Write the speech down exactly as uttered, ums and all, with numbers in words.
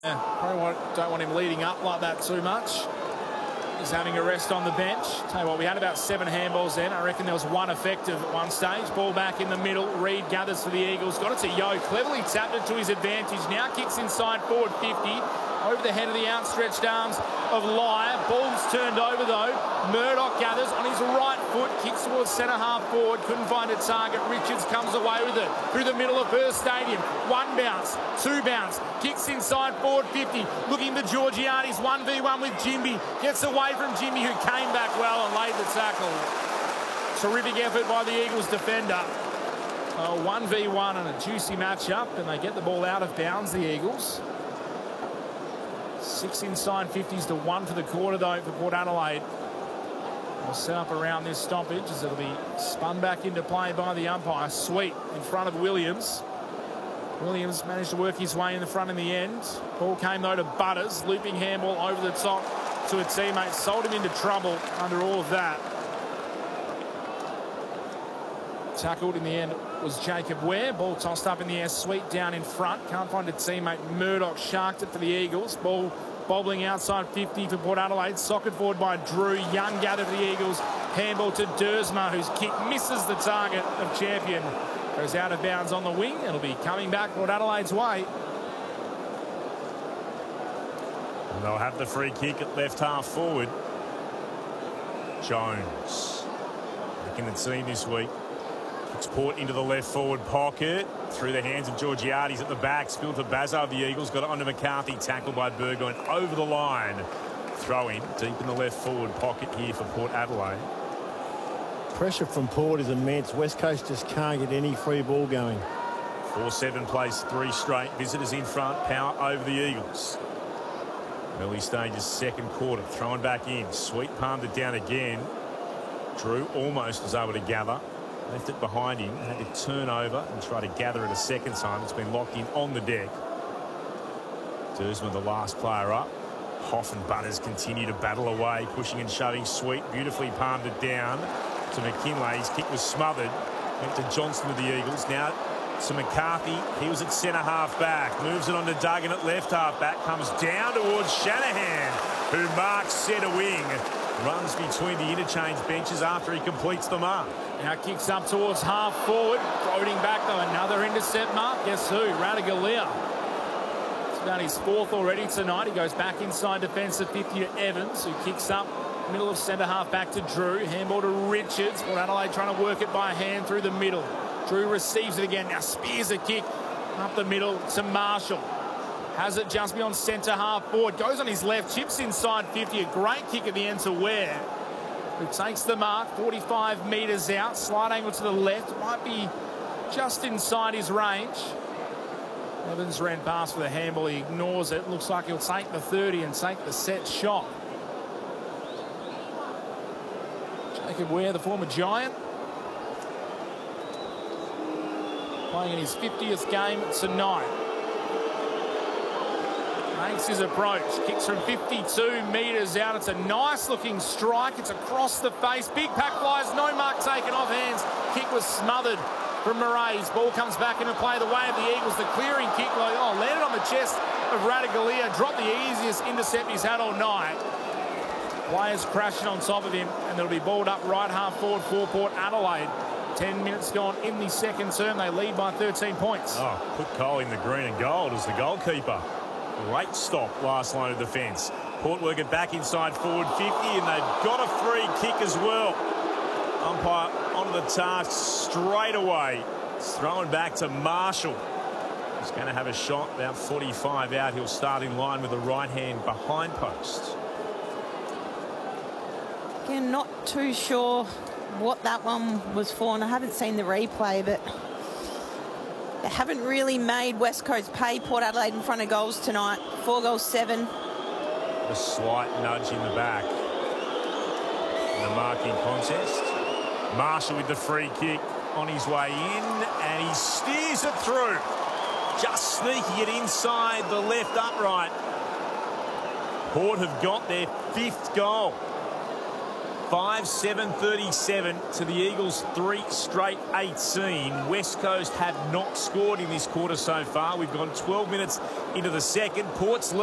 Yeah, probably want, don't want him leading up like that too much. He's having a rest on the bench. Tell you what, we had about seven handballs then. I reckon there was one effective at one stage. Ball back in the middle. Reid gathers for the Eagles. Got it to Yeo. Cleverly tapped it to his advantage. Now kicks inside forward fifty. Over the head of the outstretched arms of Lyle. Ball's turned over though. Murdoch gathers on his right foot. Kicks towards centre half forward. Couldn't find a target. Richards comes away with it. Through the middle of Perth Stadium. One bounce. Two bounce. Kicks inside forward fifty. Looking to Georgiades. one v one with Jimby. Gets away from Jimby, who came back well and laid the tackle. Terrific effort by the Eagles defender. A one v one and a juicy matchup, and they get the ball out of bounds, the Eagles. Six inside fifties to one for the quarter, though, for Port Adelaide. We'll set up around this stoppage as it'll be spun back into play by the umpire. Sweet in front of Williams. Williams managed to work his way in the front in the end. Ball came, though, to Butters. Looping handball over the top to a teammate. Sold him into trouble under all of that. Tackled in the end was Jacob Ware. Ball tossed up in the air. Sweet down in front. Can't find a teammate. Murdoch sharked it for the Eagles. Ball bobbling outside fifty for Port Adelaide. Socket forward by Drew. Young gather for the Eagles. Handball to Dersma, whose kick misses the target of Champion. Goes out of bounds on the wing. It'll be coming back Port Adelaide's way. And they'll have the free kick at left half forward. Jones making the team this week. Kicks Port into the left forward pocket. Through the hands of Georgiades at the back. Spilled to Bazza of the Eagles. Got it onto McCarthy. Tackled by Burgoyne over the line. Throw in deep in the left forward pocket here for Port Adelaide. Pressure from Port is immense. West Coast just can't get any free ball going. four seven plays three straight. Visitors in front. Power over the Eagles. Early stages, second quarter. Thrown back in. Sweet palmed it down again. Drew almost was able to gather. Left it behind him. Had to turn over and try to gather it a second time. It's been locked in on the deck. Dersma, the last player up. Hoff and Butters continue to battle away. Pushing and shoving. Sweet beautifully palmed it down to McKinlay. His kick was smothered. Went to Johnston with the Eagles. Now to McCarthy. He was at centre half back. Moves it on to Duggan at left half back. Comes down towards Shanahan, who marks centre wing. Runs between the interchange benches after he completes the mark. Now kicks up towards half forward. Floating back, though. Another intercept mark. Guess who? Ratugolea. It's about his fourth already tonight. He goes back inside defensive fifty to Evans, who kicks up middle of centre half back to Drew. Handball to Richards. Port Adelaide trying to work it by hand through the middle. Drew receives it again. Now spears a kick up the middle to Marshall. Has it just beyond centre half forward. Goes on his left. Chips inside fifty. A great kick at the end to Ware, who takes the mark. forty-five metres out. Slight angle to the left. Might be just inside his range. Evans ran past for the handball. He ignores it. Looks like he'll take the thirty and take the set shot. Jacob Ware, the former Giant, playing in his fiftieth game tonight. Makes his approach. Kicks from fifty-two metres out. It's a nice looking strike. It's across the face. Big pack flies. No mark taken off hands. Kick was smothered from Moraes. Ball comes back into play the way of the Eagles. The clearing kick, like, oh, landed on the chest of Ratugolea. Dropped the easiest intercept he's had all night. Players crashing on top of him, and it'll be balled up right half forward for Port Adelaide. Ten minutes gone in the second term. They lead by thirteen points. Oh, put Cole in the green and gold as the goalkeeper. Great stop, last line of defence. Port work it back inside forward fifty, and they've got a free kick as well. Umpire onto the task straight away. It's thrown back to Marshall. He's going to have a shot about forty-five out. He'll start in line with the right hand behind post. Again, not too sure what that one was for, and I haven't seen the replay, but they haven't really made West Coast pay Port Adelaide in front of goals tonight. Four goals, seven. A slight nudge in the back in the marking contest. Marshall with the free kick on his way in, and he steers it through. Just sneaking it inside the left upright. Port have got their fifth goal. five seven thirty-seven to the Eagles' three straight eighteen. West Coast have not scored in this quarter so far. We've gone twelve minutes into the second. Port's